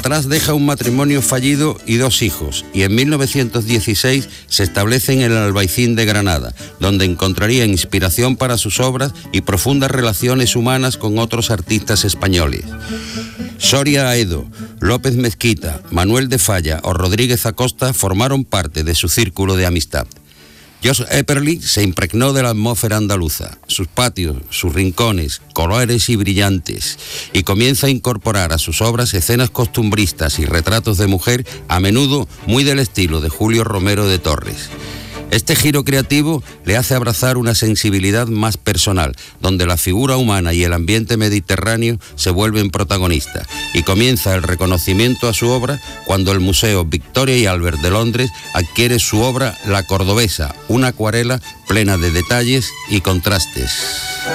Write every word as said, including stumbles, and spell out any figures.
Atrás deja un matrimonio fallido y dos hijos, y en mil novecientos dieciséis se establece en el Albaicín de Granada, donde encontraría inspiración para sus obras y profundas relaciones humanas con otros artistas españoles. Soria Aedo, López Mezquita, Manuel de Falla o Rodríguez Acosta formaron parte de su círculo de amistad. Jos Epperly se impregnó de la atmósfera andaluza, sus patios, sus rincones, colores y brillantes, y comienza a incorporar a sus obras escenas costumbristas y retratos de mujer, a menudo muy del estilo de Julio Romero de Torres. Este giro creativo le hace abrazar una sensibilidad más personal, donde la figura humana y el ambiente mediterráneo se vuelven protagonistas, y comienza el reconocimiento a su obra cuando el Museo Victoria y Albert de Londres adquiere su obra La Cordobesa, una acuarela plena de detalles y contrastes.